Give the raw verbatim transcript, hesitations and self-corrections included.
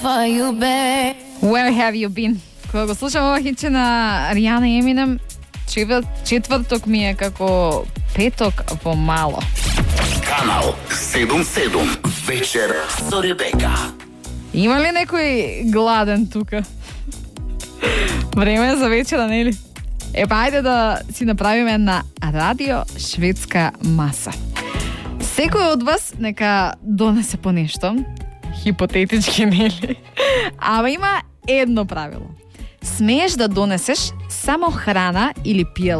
Where have you been? Кога го слушам ова хитче на Ријана и Еминем, четврток ми е како петок во мало. Канал седум седум вечер со Ребека. Има ли некој гладен тука? Време е за вечера, нели? Е, па ајде да си направиме една радио шведска маса. Секој од вас нека донесе по нешто, хипотетички, нели? Ама има едно правило. Смееш да донесеш само храна или пијалок